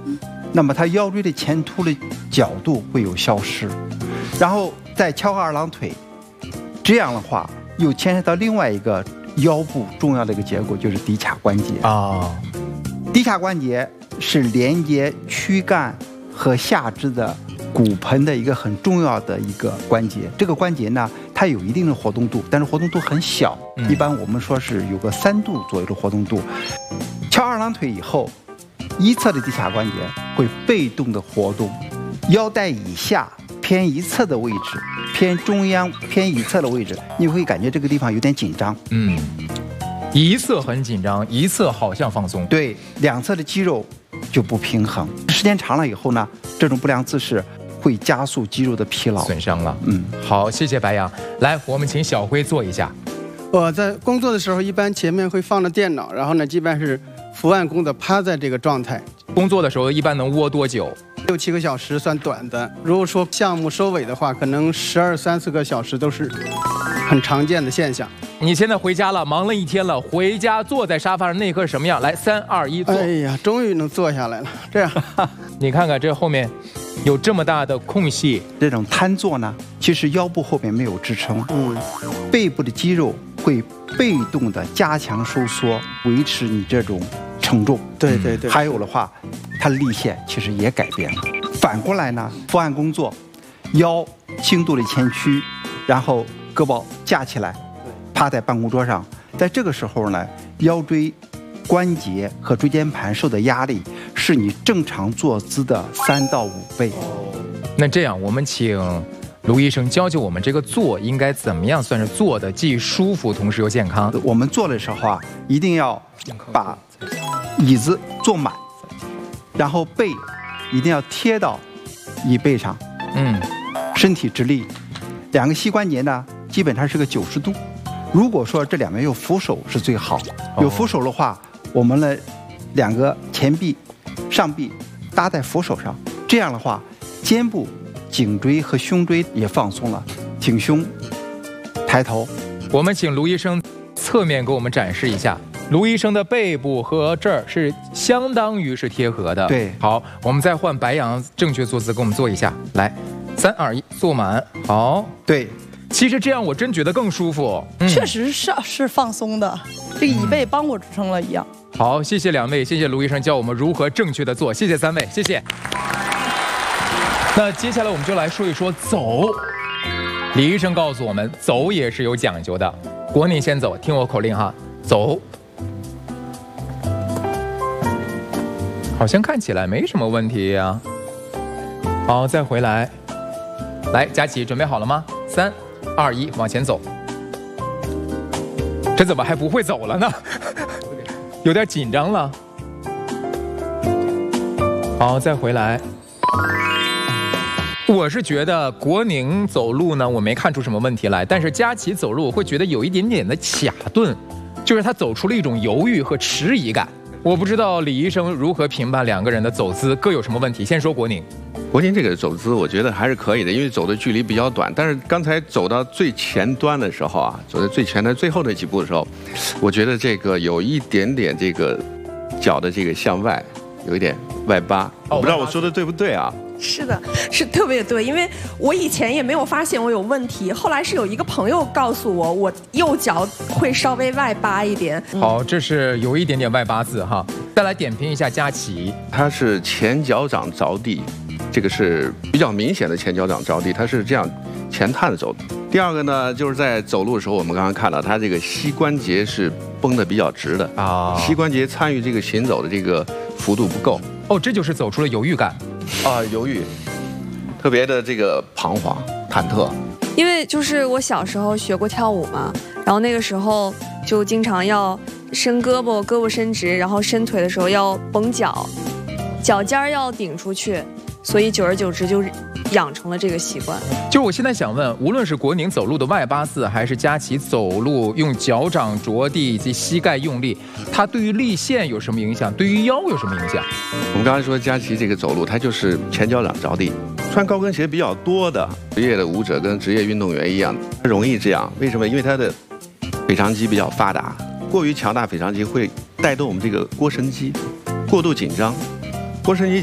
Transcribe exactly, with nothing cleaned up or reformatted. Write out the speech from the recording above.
那么它腰椎的前凸的角度会有消失，然后再翘个二郎腿，这样的话又牵扯到另外一个腰部重要的一个结构，就是骶髂关节啊。 骶髂关节是连接躯干和下肢的骨盆的一个很重要的一个关节。这个关节呢，它有一定的活动度，但是活动度很小，一般我们说是有个三度左右的活动度。翘二郎腿以后，一侧的骶髂关节会被动的活动，腰带以下偏一侧的位置，偏中央偏一侧的位置，你会感觉这个地方有点紧张。 嗯，一侧很紧张，一侧好像放松。 对，两侧的肌肉就不平衡。时间长了以后呢，这种不良姿势会加速肌肉的疲劳损伤了。 嗯， 好，谢谢白杨。来，我们请小辉做一下。 我在工作的时候，一般前面会放着电脑，然后呢，基本上是伏案弓的趴在这个状态。 工作的时候一般能窝多久？ 六七个小时算短的。如果说项目收尾的话，可能十二三四个小时都是很常见的现象。 你现在回家了，忙了一天了，回家坐在沙发上那一刻是什么样？来，三二一，坐。 哎呀，终于能坐下来了。这样， 你看看这后面有这么大的空隙， 这种瘫坐呢，其实腰部后面没有支撑，嗯，背部的肌肉会被动的加强收缩，维持你这种承重。 对对对。 还有的话，它的力线其实也改变了。反过来呢，伏案工作，腰轻度的前屈，然后胳膊架起来，趴在办公桌上，在这个时候呢，腰椎关节和椎间盘受的压力是你正常坐姿的三到五倍。 那这样，我们请卢医生教教我们这个坐应该怎么样算是坐的既舒服同时又健康。 我们坐的时候啊，一定要把椅子坐满，然后背一定要贴到椅背上， 嗯， 身体直立，两个膝关节呢基本上是个九十度。如果说这两边有扶手是最好，有扶手的话，我们的两个前臂、上臂搭在扶手上，这样的话，肩部、颈椎和胸椎也放松了，挺胸、抬头。 我们请卢医生侧面给我们展示一下，卢医生的背部和这儿是相当于是贴合的。 对， 好，我们再换白杨正确坐姿，给我们做一下。来，三二一，坐满。好， 对。 其实这样我真觉得更舒服， 嗯、确实是是放松的，这个椅背帮我支撑了一样。 好，谢谢两位，谢谢卢医生教我们如何正确的做，谢谢三位，谢谢。那接下来我们就来说一说走。李医生告诉我们，走也是有讲究的。国宁先走，听我口令哈，走。好像看起来没什么问题呀、啊。好，再回来。来，佳琪，准备好了吗？三。二一，往前走。这怎么还不会走了呢？有点紧张了。好，再回来。我是觉得国宁走路呢，我没看出什么问题来，但是佳琪走路我会觉得有一点点的卡顿，就是他走出了一种犹豫和迟疑感。我不知道李医生如何评判两个人的走姿各有什么问题。先说国宁。 国宁这个走姿，我觉得还是可以的，因为走的距离比较短。但是刚才走到最前端的时候啊，走在最前端最后那几步的时候，我觉得这个有一点点这个脚的这个向外，有一点外八。我不知道我说的对不对啊？ 是的，是特别对，因为我以前也没有发现我有问题，后来是有一个朋友告诉我，我右脚会稍微外八一点。 好，这是有一点点外八字哈。再来点评一下佳琪， 他是前脚掌着地。这个是比较明显的前脚掌着地，它是这样前探的走。第二个呢，就是在走路的时候，我们刚刚看到它这个膝关节是绷得比较直的啊，膝关节参与这个行走的这个幅度不够。 哦，这就是走出了犹豫感啊，犹豫，特别的这个彷徨、忐忑。 因为就是我小时候学过跳舞嘛，然后那个时候就经常要伸胳膊，胳膊伸直，然后伸腿的时候要绷脚，脚尖儿要顶出去。所以久而久之就养成了这个习惯。 就是我现在想问，无论是国宁走路的外八字，还是佳琪走路用脚掌着地以及膝盖用力，它对于力线有什么影响？对于腰有什么影响？ 我们刚才说佳琪这个走路，它就是前脚掌着地。穿高跟鞋比较多的职业的舞者跟职业运动员一样，容易这样。为什么？因为它的腓肠肌比较发达，过于强大腓肠肌会带动我们这个腘绳肌过度紧张，腘绳肌